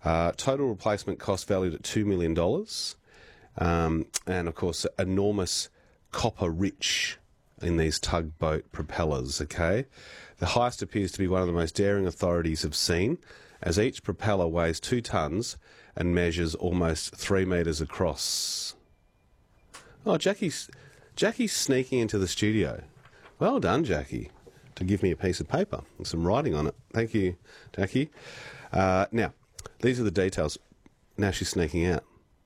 Total replacement cost valued at $2 million. And, of course, enormous copper rich in these tugboat propellers, okay? The heist appears to be one of the most daring authorities have seen, as each propeller weighs 2 tonnes and measures almost 3 metres across. Oh, Jackie's sneaking into the studio. Well done, Jackie, to give me a piece of paper and some writing on it. Thank you, Jackie. Now, these are the details. Now she's sneaking out.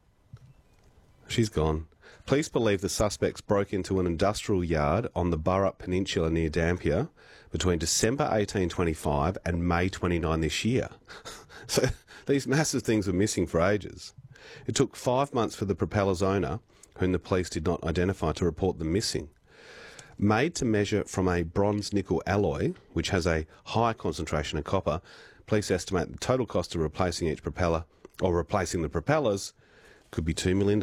She's gone. Police believe the suspects broke into an industrial yard on the Burrup Peninsula near Dampier between December 1825 and May 29 this year. So these massive things were missing for ages. It took 5 months for the propeller's owner, whom the police did not identify, to report them missing. Made to measure from a bronze-nickel alloy, which has a high concentration of copper, police estimate the total cost of replacing each propeller, or replacing the propellers, could be $2 million.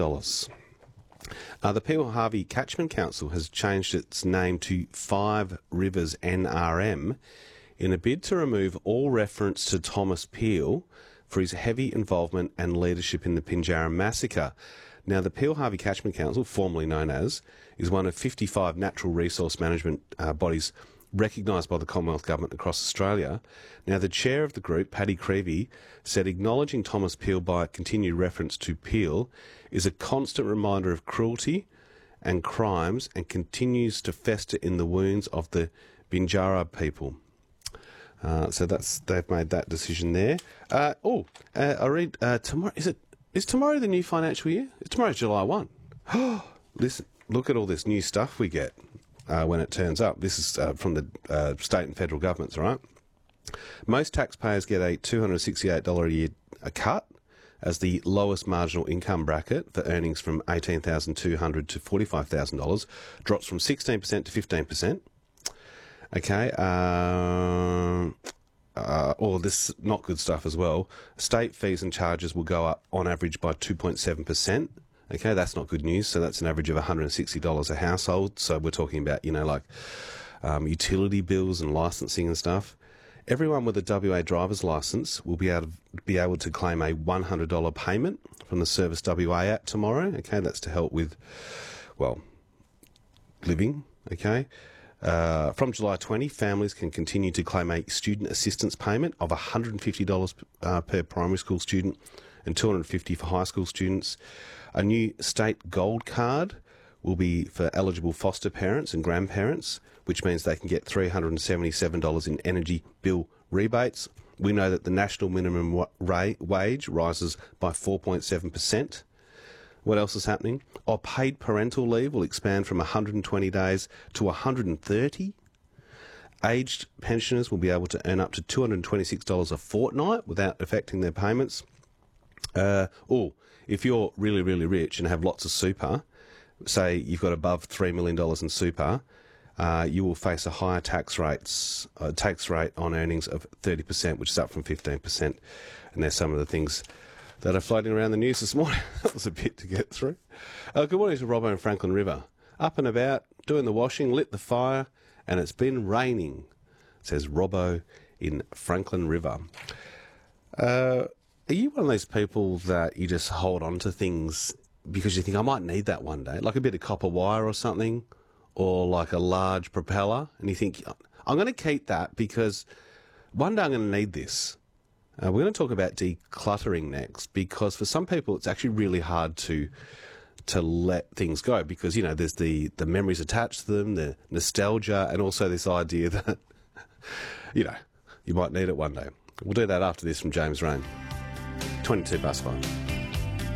The Peel Harvey Catchment Council has changed its name to Five Rivers NRM in a bid to remove all reference to Thomas Peel for his heavy involvement and leadership in the Pinjarra Massacre. Now, the Peel Harvey Catchment Council, formerly known as, is one of 55 natural resource management bodies recognised by the Commonwealth Government across Australia. Now, the chair of the group, Paddy Creevy, said acknowledging Thomas Peel by continued reference to Peel is a constant reminder of cruelty and crimes and continues to fester in the wounds of the Binjara people. So they've made that decision there. I read tomorrow. Is tomorrow the new financial year? Tomorrow's July 1. Listen, look at all this new stuff we get when it turns up. This is from the state and federal governments, right? Most taxpayers get a $268 a year cut as the lowest marginal income bracket for earnings from $18,200 to $45,000 drops from 16% to 15%. Okay. All this not good stuff as well. State fees and charges will go up on average by 2.7%. Okay, that's not good news. So that's an average of $160 a household. So we're talking about, utility bills and licensing and stuff. Everyone with a WA driver's licence will be able to claim a $100 payment from the Service WA app tomorrow. Okay, that's to help with, living. Okay. From July 20, families can continue to claim a student assistance payment of $150 per primary school student and $250 for high school students. A new state gold card will be for eligible foster parents and grandparents, which means they can get $377 in energy bill rebates. We know that the national minimum wage rises by 4.7%. What else is happening? Paid parental leave will expand from 120 days to 130. Aged pensioners will be able to earn up to $226 a fortnight without affecting their payments. If you're really, really rich and have lots of super, say you've got above $3 million in super, you will face a higher tax rate on earnings of 30%, which is up from 15%. And there's some of the things that are floating around the news this morning. That was a bit to get through. Good morning to Robbo in Franklin River. Up and about, doing the washing, lit the fire, and it's been raining, says Robbo in Franklin River. Are you one of those people that you just hold on to things because you think, I might need that one day, like a bit of copper wire or something, or like a large propeller, and you think, I'm going to keep that because one day I'm going to need this. We're going to talk about decluttering next, because for some people it's actually really hard to let things go because, there's the memories attached to them, the nostalgia, and also this idea that, you might need it one day. We'll do that after this from James Rain. 22 past 5.